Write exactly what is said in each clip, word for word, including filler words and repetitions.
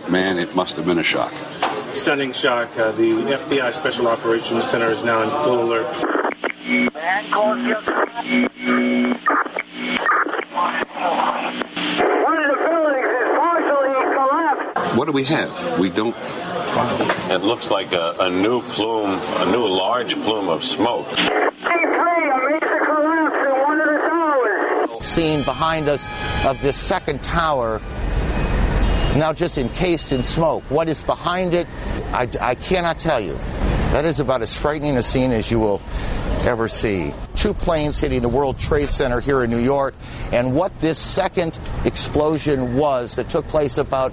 man, it must have been a shock. Stunning shock. Uh, the F B I Special Operations Center is now in full alert. One of the buildings is partially collapsed. What do we have? We don't... It looks like a, a new plume, a new large plume of smoke. C three, a major collapse in one of the towers. Scene behind us of this second tower, now just encased in smoke. What is behind it, I, I cannot tell you. That is about as frightening a scene as you will ever see. Two planes hitting the World Trade Center here in New York, and what this second explosion was that took place about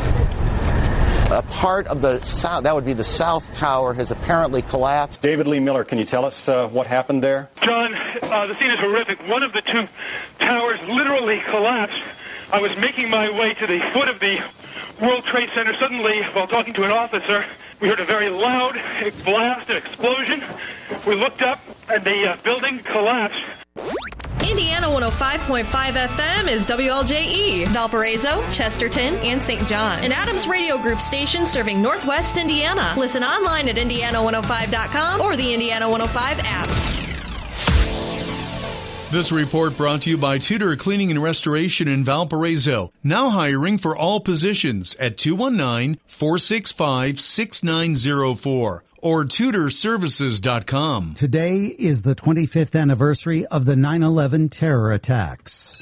a part of the south, that would be the South Tower, has apparently collapsed. David Lee Miller, can you tell us uh, what happened there? John, uh, the scene is horrific. One of the two towers literally collapsed. I was making my way to the foot of the World Trade Center. Suddenly, while talking to an officer, we heard a very loud blast, an explosion. We looked up, and the uh, building collapsed. Indiana one oh five point five F M is W L J E, Valparaiso, Chesterton, and Saint John. An Adams Radio Group station serving Northwest Indiana. Listen online at indiana one oh five dot com or the Indiana one oh five app. This report brought to you by Tudor Cleaning and Restoration in Valparaiso. Now hiring for all positions at two one nine, four six five, six nine zero four. Or Tudor Services dot com. Today is the twenty-fifth anniversary of the nine eleven terror attacks.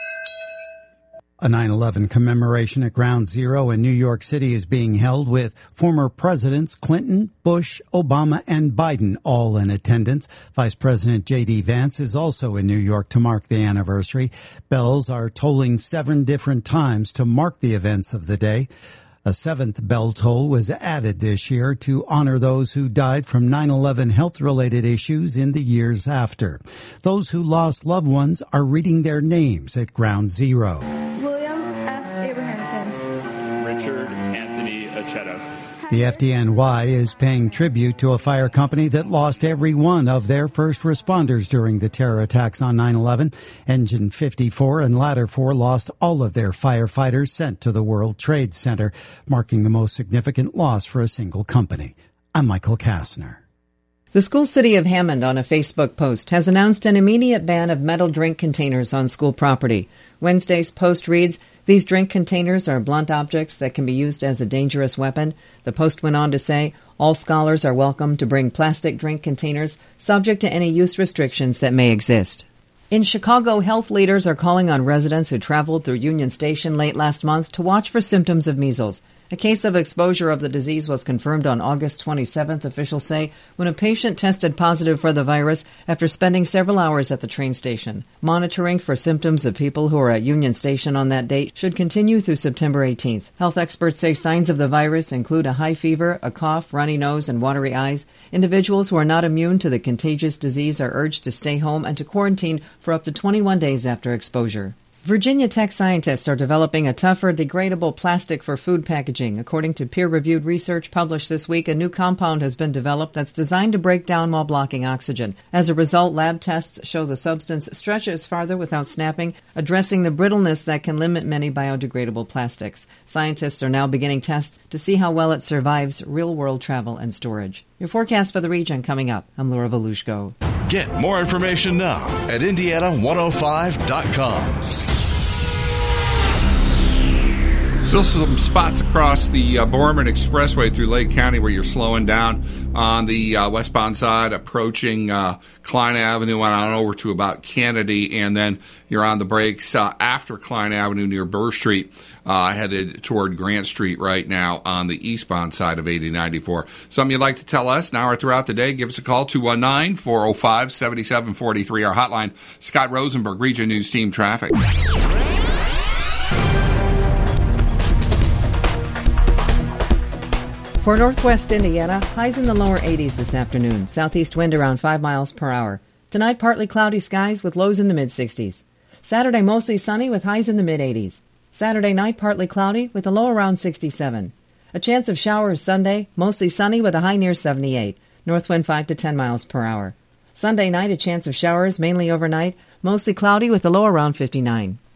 A nine eleven commemoration at Ground Zero in New York City is being held with former Presidents Clinton, Bush, Obama, and Biden all in attendance. Vice President J D. Vance is also in New York to mark the anniversary. Bells are tolling seven different times to mark the events of the day. A seventh bell toll was added this year to honor those who died from nine eleven health-related issues in the years after. Those who lost loved ones are reading their names at Ground Zero. William F. Abrahamson. Richard Anthony Achetto. The F D N Y is paying tribute to a fire company that lost every one of their first responders during the terror attacks on nine eleven. Engine fifty-four and Ladder four lost all of their firefighters sent to the World Trade Center, marking the most significant loss for a single company. I'm Michael Kastner. The school city of Hammond, on a Facebook post, has announced an immediate ban of metal drink containers on school property. Wednesday's post reads, "These drink containers are blunt objects that can be used as a dangerous weapon." The post went on to say, "All scholars are welcome to bring plastic drink containers, subject to any use restrictions that may exist." In Chicago, health leaders are calling on residents who traveled through Union Station late last month to watch for symptoms of measles. A case of exposure of the disease was confirmed on August twenty-seventh, officials say, when a patient tested positive for the virus after spending several hours at the train station. Monitoring for symptoms of people who are at Union Station on that date should continue through September eighteenth. Health experts say signs of the virus include a high fever, a cough, runny nose, and watery eyes. Individuals who are not immune to the contagious disease are urged to stay home and to quarantine for up to twenty-one days after exposure. Virginia Tech scientists are developing a tougher, degradable plastic for food packaging. According to peer-reviewed research published this week, a new compound has been developed that's designed to break down while blocking oxygen. As a result, lab tests show the substance stretches farther without snapping, addressing the brittleness that can limit many biodegradable plastics. Scientists are now beginning tests to see how well it survives real-world travel and storage. Your forecast for the region coming up. I'm Laura Volushko. Get more information now at indiana one oh five dot com. Still some spots across the uh, Borman Expressway through Lake County where you're slowing down on the uh, westbound side, approaching uh, Klein Avenue and on over to about Kennedy, and then you're on the brakes uh, after Klein Avenue near Burr Street, uh, headed toward Grant Street right now on the eastbound side of eighty ninety-four. Something you'd like to tell us now or throughout the day, give us a call, two one nine, four oh five, seven seven four three, our hotline. Scott Rosenberg, Region News Team Traffic. For northwest Indiana, highs in the lower eighties this afternoon. Southeast wind around five miles per hour. Tonight, partly cloudy skies with lows in the mid-sixties. Saturday, mostly sunny with highs in the mid-eighties. Saturday night, partly cloudy with a low around sixty-seven. A chance of showers Sunday, mostly sunny with a high near seventy-eight. North wind five to ten miles per hour. Sunday night, a chance of showers, mainly overnight, mostly cloudy with a low around fifty-nine.